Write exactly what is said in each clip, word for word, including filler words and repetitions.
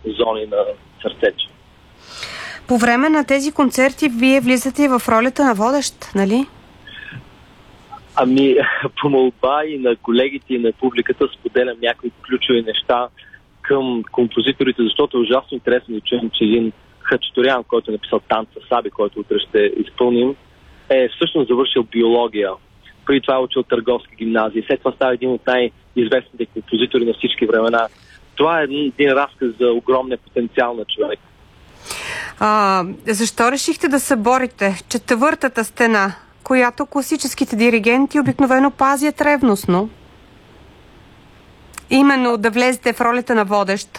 зони на сърцето. По време на тези концерти вие влизате в ролята на водещ, нали? Ами, по молба и на колегите и на публиката споделям някои ключови неща към композиторите, защото е ужасно интересно да чуем, че един Хачатурян, който е написал Танца Саби, който утре ще изпълним, е всъщност завършил биология. Преди това е учил търговска гимназия. След това става един от най-известните композитори на всички времена. Това е един, един разказ за огромния потенциал на човек. А, защо решихте да се борите четвъртата стена, която класическите диригенти обикновено пазят ревностно? Именно да влезете в ролята на водещ.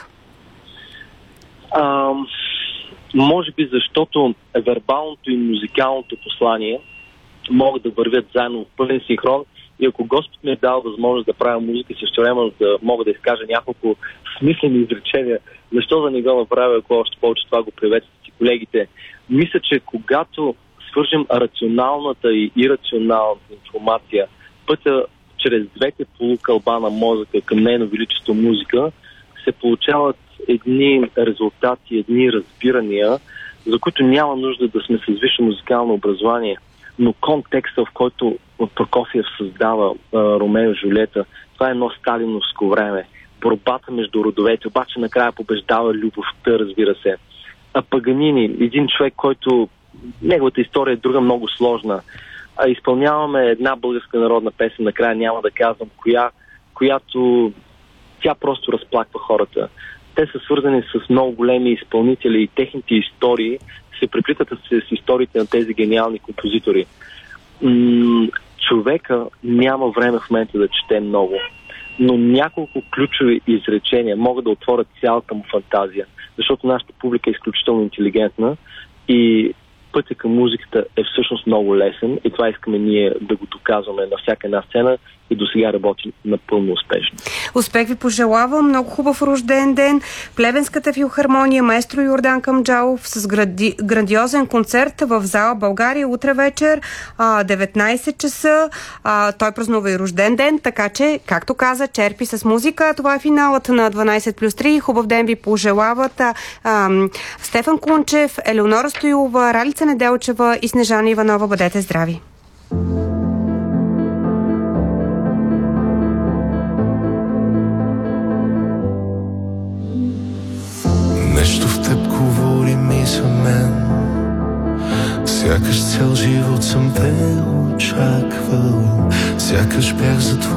А, може би защото вербалното и музикалното послание могат да вървят заедно в пълен синхрон и ако Господ ми е дал възможност да правя музика, също време да мога да изкажа няколко смислени изречения, защо да не го направя, ако още повече това го приветстват и колегите. Мисля, че когато свържем рационалната и ирационалната информация, пътя чрез двете полукълба на мозъка към нейно величество музика, се получават едни резултати, едни разбирания, за които няма нужда да сме с висше музикално образование. Но контекста, в който Прокофиев създава а, Ромео и Жулиета, това е едно сталиновско време. Борбата между родовете, обаче накрая побеждава любовта, разбира се. А Паганини, един човек, който неговата история е друга много сложна. А изпълняваме една българска народна песен, накрая няма да казвам коя, която тя просто разплаква хората. Те са свързани с много големи изпълнители и техните истории се преплитат с историите на тези гениални композитори. М- човека няма време в момента да чете много, но няколко ключови изречения могат да отворят цялата му фантазия, защото нашата публика е изключително интелигентна и пътя към музиката е всъщност много лесен и това искаме ние да го доказваме на всяка една сцена и до сега работи напълно успешно. Успех ви пожелавам, много хубав рожден ден. Плевенската филхармония, маестро Йордан Камджалов с гради... грандиозен концерт в зала България утре вечер, а, деветнайсет часа. А, той празнува и рожден ден, така че, както каза, черпи с музика. Това е финалът на дванайсет плюс три. Хубав ден ви пожелават а, а, Стефан Кунчев, Елеонора Стоилова, Ралица Неделчева и Снежана Иванова. Бъдете здрави! Нещо в теб говори ми за мен, сякаш цял живот съм те очаквал, сякаш бях за